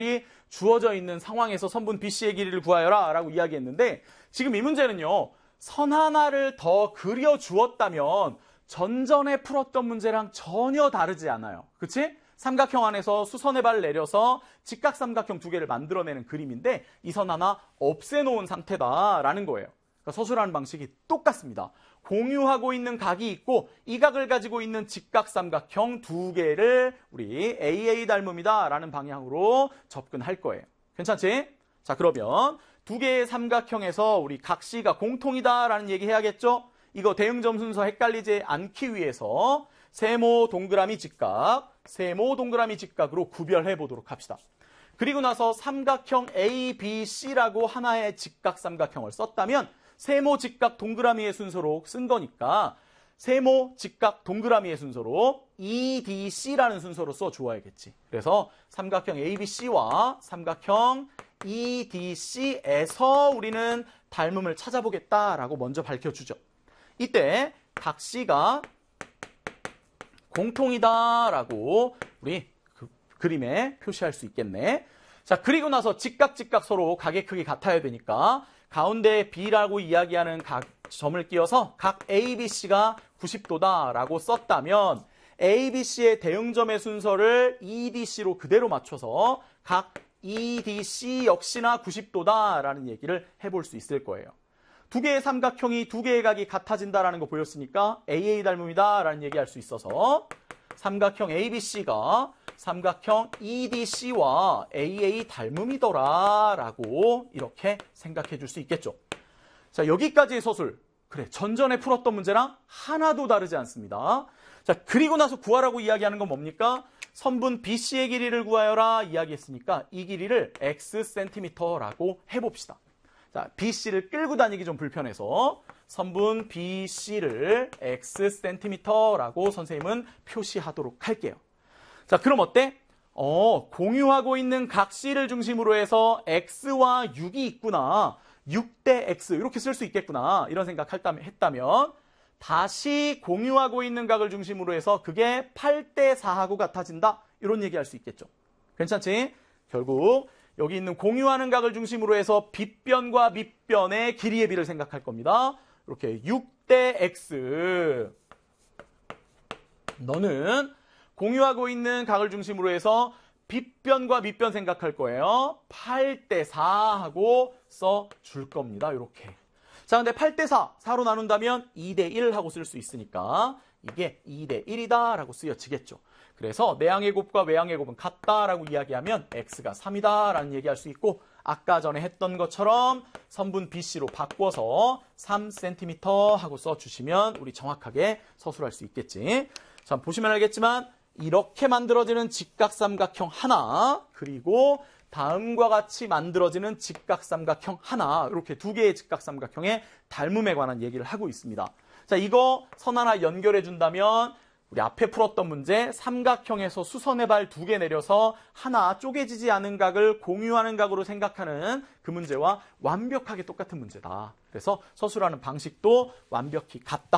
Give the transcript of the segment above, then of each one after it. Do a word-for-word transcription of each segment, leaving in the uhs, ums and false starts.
주어져 있는 상황에서 선분 비씨의 길이를 구하여라 라고 이야기했는데, 지금 이 문제는요, 선 하나를 더 그려주었다면 전전에 풀었던 문제랑 전혀 다르지 않아요. 그치? 삼각형 안에서 수선의 발을 내려서 직각삼각형 두 개를 만들어내는 그림인데 이 선 하나 없애놓은 상태다라는 거예요. 그러니까 서술하는 방식이 똑같습니다. 공유하고 있는 각이 있고 이 각을 가지고 있는 직각삼각형 두 개를 우리 에이에이 닮음이다 라는 방향으로 접근할 거예요. 괜찮지? 자, 그러면 두 개의 삼각형에서 우리 각 C가 공통이다 라는 얘기 해야겠죠? 이거 대응점 순서 헷갈리지 않기 위해서 세모 동그라미 직각, 세모 동그라미 직각으로 구별해 보도록 합시다. 그리고 나서 삼각형 에이 비 씨라고 하나의 직각삼각형을 썼다면 세모 직각 동그라미의 순서로 쓴 거니까 세모 직각 동그라미의 순서로 이 디 씨라는 순서로 써주어야겠지. 그래서 삼각형 에이 비 씨와 삼각형 이 디 씨에서 우리는 닮음을 찾아보겠다라고 먼저 밝혀주죠. 이때 각 C가 공통이다라고 우리 그 그림에 표시할 수 있겠네. 자, 그리고 나서 직각 직각 서로 각의 크기 같아야 되니까 가운데 B라고 이야기하는 각 점을 끼워서 각 에이 비 씨가 구십 도다라고 썼다면 에이 비 씨의 대응점의 순서를 이 디 씨로 그대로 맞춰서 각 이 디 씨 역시나 구십 도다라는 얘기를 해볼 수 있을 거예요. 두 개의 삼각형이 두 개의 각이 같아진다라는 거 보였으니까 에이에이 닮음이다라는 얘기할 수 있어서 삼각형 에이 비 씨가 삼각형 이 디 씨와 에이에이 닮음이더라라고 이렇게 생각해 줄 수 있겠죠. 자, 여기까지의 서술. 그래, 전전에 풀었던 문제랑 하나도 다르지 않습니다. 자, 그리고 나서 구하라고 이야기하는 건 뭡니까? 선분 비씨의 길이를 구하여라 이야기했으니까 이 길이를 X 센티미터라고 해봅시다. 자, 비씨를 끌고 다니기 좀 불편해서 선분 비씨를 X 센티미터라고 선생님은 표시하도록 할게요. 자, 그럼 어때? 어, 공유하고 있는 각 C를 중심으로 해서 X와 육이 있구나. 육 대 X 이렇게 쓸 수 있겠구나. 이런 생각했다면 다시 공유하고 있는 각을 중심으로 해서 그게 팔 대 사하고 같아진다. 이런 얘기할 수 있겠죠. 괜찮지? 결국 여기 있는 공유하는 각을 중심으로 해서 빗변과 밑변의 길이의 비를 생각할 겁니다. 이렇게 육 대 X. 너는 공유하고 있는 각을 중심으로 해서 빗변과 밑변 생각할 거예요. 팔 대 사 하고 써줄 겁니다. 이렇게. 자, 근데 팔 대 사, 사로 나눈다면 이 대 일 하고 쓸 수 있으니까 이게 이 대 일이다 라고 쓰여지겠죠. 그래서 내항의 곱과 외항의 곱은 같다라고 이야기하면 X가 삼이다 라는 얘기할 수 있고 아까 전에 했던 것처럼 선분 비씨로 바꿔서 삼 센티미터 하고 써주시면 우리 정확하게 서술할 수 있겠지. 자, 보시면 알겠지만 이렇게 만들어지는 직각삼각형 하나, 그리고 다음과 같이 만들어지는 직각삼각형 하나, 이렇게 두 개의 직각삼각형의 닮음에 관한 얘기를 하고 있습니다. 자, 이거 선 하나 연결해 준다면 우리 앞에 풀었던 문제 삼각형에서 수선의 발 두 개 내려서 하나 쪼개지지 않은 각을 공유하는 각으로 생각하는 그 문제와 완벽하게 똑같은 문제다. 그래서 서술하는 방식도 완벽히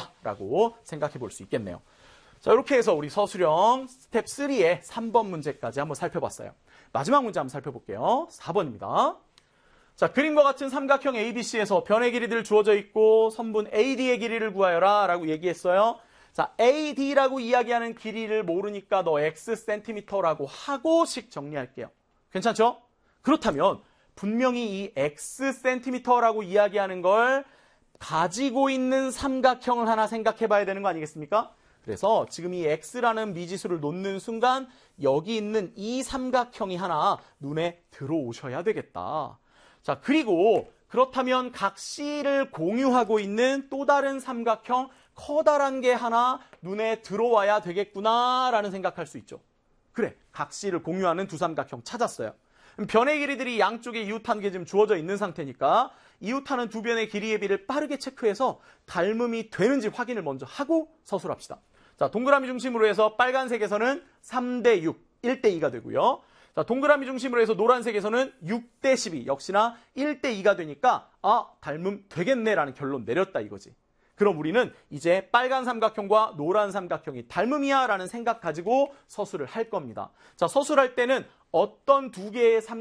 같다라고 생각해 볼 수 있겠네요. 자, 이렇게 해서 우리 서술형 스텝 삼의 삼 번 문제까지 한번 살펴봤어요. 마지막 문제 한번 살펴볼게요. 사 번입니다. 자, 그림과 같은 삼각형 에이 비 씨에서 변의 길이들 주어져 있고 선분 에이 디의 길이를 구하여라 라고 얘기했어요. 자, 에이 디라고 이야기하는 길이를 모르니까 너 X 센티미터라고 하고씩 정리할게요. 괜찮죠? 그렇다면 분명히 이 X 센티미터라고 이야기하는 걸 가지고 있는 삼각형을 하나 생각해 봐야 되는 거 아니겠습니까? 그래서 지금 이 X라는 미지수를 놓는 순간 여기 있는 이 삼각형이 하나 눈에 들어오셔야 되겠다. 자, 그리고 그렇다면 각 C를 공유하고 있는 또 다른 삼각형 커다란 게 하나 눈에 들어와야 되겠구나라는 생각할 수 있죠. 그래, 각 C를 공유하는 두 삼각형 찾았어요. 변의 길이들이 양쪽에 이웃하는 게 지금 주어져 있는 상태니까 이웃하는 두 변의 길이의 비를 빠르게 체크해서 닮음이 되는지 확인을 먼저 하고 서술합시다. 자, 동그라미 중심으로 해서 빨간색에서는 삼 대 육, 일 대 이가 되고요. 자, 동그라미 중심으로 해서 노란색에서는 육 대 십이, 역시나 일 대 이가 되니까 아, 닮음 되겠네라는 결론 내렸다 이거지. 그럼 우리는 이제 빨간 삼각형과 노란 삼각형이 닮음이야 라는 생각 가지고 서술을 할 겁니다. 자, 서술할 때는 어떤 두 개의 삼